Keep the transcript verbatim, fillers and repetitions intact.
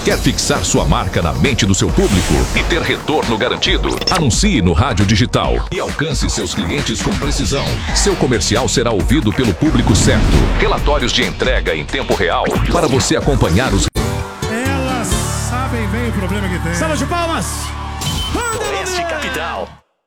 Quer fixar sua marca na mente do seu público e ter retorno garantido? Anuncie no rádio digital e alcance seus clientes com precisão. Seu comercial será ouvido pelo público certo. Relatórios de entrega em tempo real para você acompanhar os... Elas sabem bem o problema que tem. Salva de palmas! Oeste Capital.